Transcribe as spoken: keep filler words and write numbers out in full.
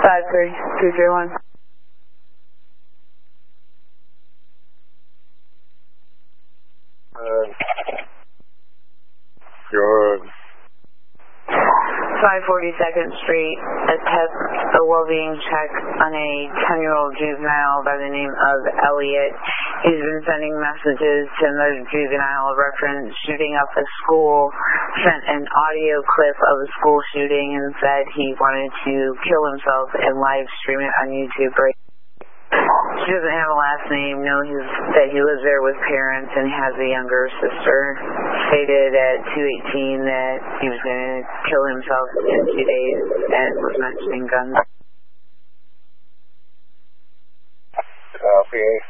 five three two three one. Uh, good. five forty-second Street, attest a well-being check on a ten-year-old juvenile by the name of Elliot. He's been sending messages to another juvenile reference shooting up a school, sent an audio clip of a school shooting, and said he wanted to kill himself and live stream it on YouTube. She doesn't have a last name, knows that he lives there with parents and has a younger sister. Stated at two eighteen that he was going to kill himself in two days and was mentioning guns. Copy.